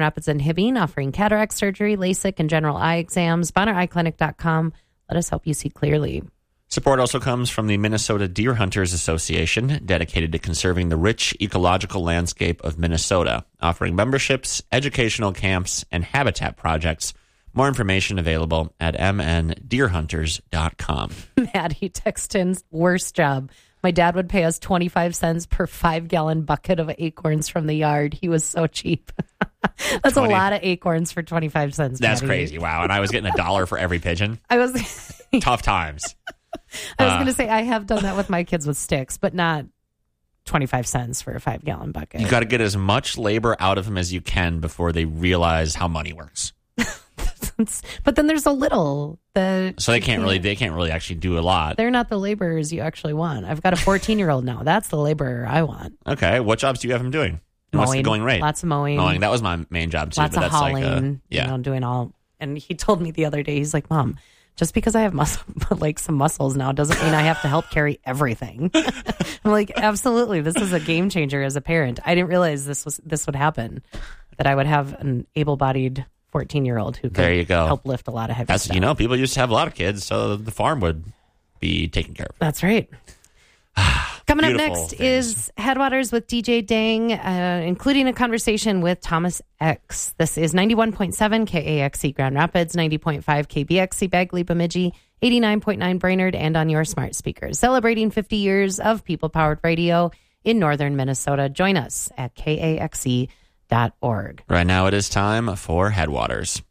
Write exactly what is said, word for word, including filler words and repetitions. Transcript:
Rapids and Hibbing, offering cataract surgery, LASIK, and general eye exams. Bonner Eye Clinic dot com. Let us help you see clearly. Support also comes from the Minnesota Deer Hunters Association, dedicated to conserving the rich ecological landscape of Minnesota, offering memberships, educational camps, and habitat projects. More information available at m n deer hunters dot com. Maddie texted in, worst job. My dad would pay us twenty-five cents per five-gallon bucket of acorns from the yard. He was so cheap. That's twenty a lot of acorns for twenty-five cents. That's Maddie. crazy. Wow. And I was getting a dollar for every pigeon. I was Tough times. I was Uh, going to say, I have done that with my kids with sticks, but not twenty-five cents for a five-gallon bucket. You got to get as much labor out of them as you can before they realize how money works. But then there's a little that So they can't really, they can't really actually do a lot. They're not the laborers you actually want. I've got a fourteen-year-old now. That's the laborer I want. Okay. What jobs do you have them doing? And what's the Mowing. going rate? Lots of mowing. Mowing. That was my main job too. Lots but of that's hauling. like a, yeah. You know, doing all. And he told me the other day, he's like, Mom, just because I have muscle, like some muscles now doesn't mean I have to help carry everything. I'm like, absolutely. This is a game changer as a parent. I didn't realize this was this would happen, that I would have an able-bodied fourteen-year-old who could There you go. help lift a lot of heavy That's, stuff. you know, people used to have a lot of kids, so the farm would be taken care of. That's right. Coming up Beautiful next things. is Headwaters with D J Dang, uh, including a conversation with Thomas X. This is ninety-one point seven K A X C Grand Rapids, ninety point five K B X C Bagley Bemidji, eighty-nine point nine Brainerd, and on your smart speakers. Celebrating fifty years of people-powered radio in northern Minnesota. Join us at K A X C dot org. Right now it is time for Headwaters.